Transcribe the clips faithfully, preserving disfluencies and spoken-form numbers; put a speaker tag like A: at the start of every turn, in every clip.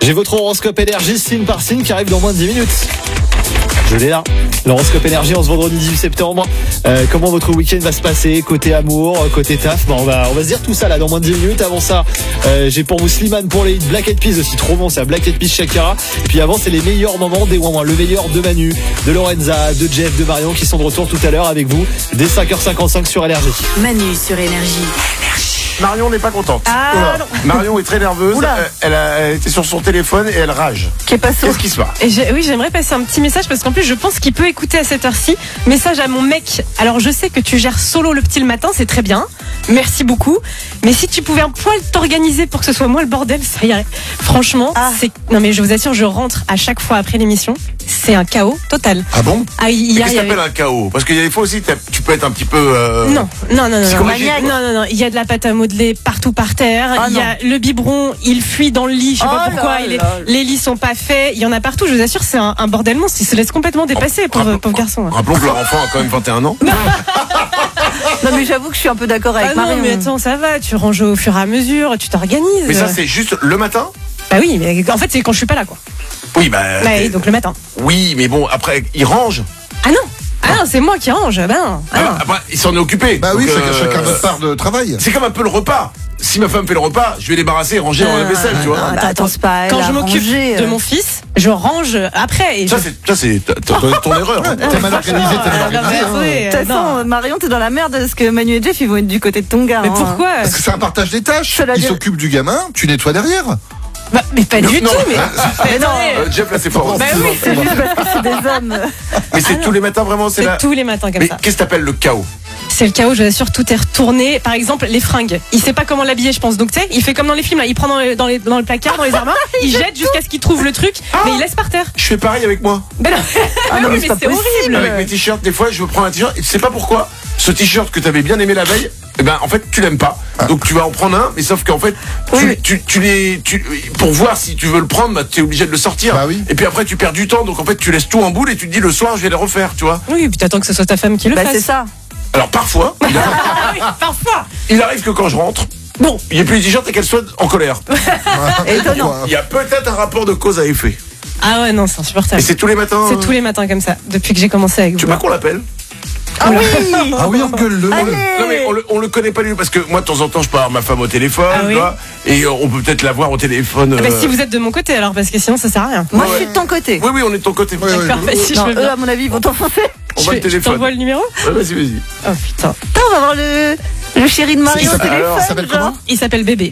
A: J'ai votre horoscope énergie signe par signe qui arrive dans moins de dix minutes. Je l'ai là. L'horoscope énergie en ce vendredi dix-huit septembre. Euh, comment votre week-end va se passer côté amour, côté taf. Bon, on va on va se dire tout ça là dans moins de dix minutes. Avant ça, euh, j'ai pour vous Slimane pour les hits, Black Eyed Peas aussi trop bon, c'est à Black Eyed Peas Shakira. Et puis avant, c'est les meilleurs moments des Ouin-Ouin, le meilleur de Manu, de Lorenza, de Jeff, de Marion qui sont de retour tout à l'heure avec vous dès cinq heures cinquante-cinq sur Énergie.
B: Manu sur Énergie.
C: Marion n'est pas contente.
B: Ah,
C: Oula.
B: non.
C: Marion est très nerveuse.
B: Oula.
C: Euh, Elle, a, elle était sur son téléphone et elle rage.
B: Qu'est passé?
C: Qu'est-ce qui se passe?
D: Et j'ai- oui, j'aimerais passer un petit message parce qu'en plus, je pense qu'il peut écouter à cette heure-ci. Message à mon mec. Alors, je sais que tu gères solo le petit le matin, c'est très bien. Merci beaucoup. Mais si tu pouvais un poil t'organiser pour que ce soit moi le bordel, ça irait. Franchement,
B: Ah.
D: c'est. Non, mais je vous assure, je rentre à chaque fois après l'émission. C'est un chaos total.
C: Ah bon?
D: Ah,
C: Mais
D: hier,
C: qu'est-ce
D: il
C: que
D: y avait-
C: t'appelles un chaos? Parce qu'il y a des fois aussi, t'as- tu peux être un petit peu. euh,
D: Non, non, non, non, non.
C: Psychologique,
D: Non,
C: quoi.
D: non, non. Il y a de la pâte à modeler partout par terre.
B: Ah,
D: il y a le biberon, il fuit dans le lit. Je sais
B: Oh
D: pas pourquoi.
B: là
D: il est-
B: là.
D: Les lits sont pas faits. Il y en a partout. Je vous assure, c'est un, un bordel monstre. Il se laisse complètement dépasser, pauvre,
C: Rappelons-
D: pauvre garçon. hein.
C: Rappelons que leur enfant a quand même vingt et un ans.
B: Non, mais j'avoue que je suis un peu d'accord avec
D: Ah non,
B: Marion.
D: mais attends, ça va. Tu ranges au fur et à mesure. Tu t'organises.
C: Mais ça, c'est juste le matin?
D: Bah oui, mais en fait, c'est quand je suis pas là, quoi.
C: Oui, bah.
D: Bah,
C: t'es-
D: oui, donc le matin.
C: Oui, mais bon, après, il range.
D: Ah non. Ah non, c'est moi qui range. Bah non. Ah non.
C: Ah, après, il s'en est occupé.
E: Bah oui,
C: Donc,
E: chacun,
C: euh,
E: chacun notre part de travail.
C: C'est comme un peu le repas. Si ma femme fait le repas, je vais débarrasser et ranger dans la vaisselle, tu vois.
B: Ah,
D: Bah,
B: attends,
D: attends,
B: c'est pas elle
D: Quand
B: à
D: je m'occupe
B: ranger,
D: de
B: euh.
D: mon fils, je range après. Et
C: Ça,
D: je...
C: c'est, ça, c'est ta- ta- ton, ton erreur. hein.
E: T'es mal organisé, t'es mal
D: Ah, non,
E: organisé.
D: mais
E: hein.
D: attendez,
B: De toute
D: non.
B: façon, Marion, t'es dans la merde parce que Manu et Jeff, ils vont être du côté de ton gars.
D: Mais
B: hein.
D: pourquoi
E: Parce que c'est un partage des tâches.
B: Cela
E: Il
B: dit-
E: s'occupe du gamin, tu nettoies derrière.
D: Bah, mais pas
C: Non,
D: du
C: non,
D: tout, mais.
B: Mais non,
C: Euh, Jeff, là, c'est fort.
D: Bah oui,
B: c'est juste parce que c'est des hommes.
C: Mais c'est tous les matins, vraiment, c'est
D: c'est
C: là.
D: tous les matins comme
C: Mais
D: ça.
C: qu'est-ce que t'appelles le chaos?
D: C'est le chaos, je vous assure, tout est retourné. Par exemple, les fringues. Il sait pas comment l'habiller, je pense. Donc, tu sais, il fait comme dans les films, là. Il prend dans, les, dans, les, dans le placard, dans les armoires, il jette jusqu'à ce qu'il trouve le truc, mais il laisse par terre.
C: Je fais pareil avec moi.
D: Ben non,
B: Ah non,
D: oui,
B: mais c'est pas
D: c'est horrible.
B: possible.
C: Avec mes t-shirts, des fois, je veux prendre un t-shirt et tu sais pas pourquoi. Ce t-shirt que t'avais bien aimé la veille, eh ben, en fait, tu l'aimes pas. Donc, tu vas en prendre un, mais sauf qu'en fait, tu,
B: Oui, mais-
C: tu, tu les, tu, pour voir si tu veux le prendre, bah, t'es obligé de le sortir.
E: Bah oui.
C: Et puis après, tu perds du temps. Donc, en fait, tu laisses tout en boule et tu te dis le soir, je vais les refaire, tu vois.
D: Oui, puis t'attends que ce soit ta femme qui le
B: Bah,
D: fasse.
B: c'est ça.
C: Alors, parfois, il arrive,
D: Ah oui, parfois.
C: il arrive que quand je rentre, bon, il n'y a plus les t-shirts et qu'elle soit en colère.
B: Étonnant.
E: Pourquoi
C: Il y a peut-être un rapport de cause à effet.
D: Ah ouais, non, c'est insupportable.
C: Et c'est tous les matins.
D: C'est tous les matins comme ça, depuis que j'ai commencé avec
C: Tu
D: vous.
C: veux pas qu'on l'appelle?
B: Ah oui.
E: Ah oui, engueule-le.
B: Allez.
C: Non mais on le, on le connaît pas lui parce que moi de temps en temps je peux avoir ma femme au téléphone,
D: Ah oui.
C: tu vois, et euh, on peut peut-être la voir au téléphone.
D: Ah bah,
C: euh,
D: si vous êtes de mon côté alors, parce que sinon ça sert à rien.
B: Moi,
C: Ouais.
B: je suis de ton côté.
C: Oui oui on est de ton côté.
E: Ouais, ouais.
D: D'accord, bah, si je
B: Non,
D: veux
B: eux,
D: bien.
B: à mon avis, ils vont t'enfoncer.
C: On
D: Je
C: va
D: fais-
C: le
D: je
C: téléphone.
D: t'envoie le numéro.
C: Ouais, vas-y vas-y.
D: Oh putain.
B: Attends, on va voir le, le chéri de Marion
E: Il
B: au
E: s'appelle-
B: téléphone.
E: alors, il s'appelle
B: genre.
E: comment
D: Il s'appelle Bébé.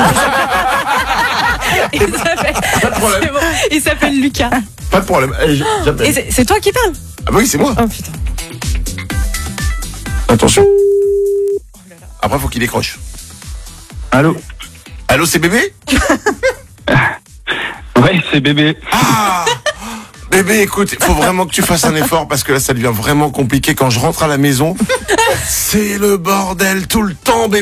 D: Il s'appelle
C: Pas de problème.
D: c'est bon. Il s'appelle Lucas.
C: Pas de problème. Allez, j-
D: Et
C: j'appelle.
D: c'est c'est toi qui parles.
C: Ah bah oui c'est moi.
D: Oh putain.
C: Attention. Après faut qu'il décroche.
F: Allô?
C: Allô c'est bébé?
F: Ouais, c'est bébé.
C: Ah bébé écoute, il faut vraiment que tu fasses un effort parce que là ça devient vraiment compliqué quand je rentre à la maison. C'est le bordel tout le temps bébé.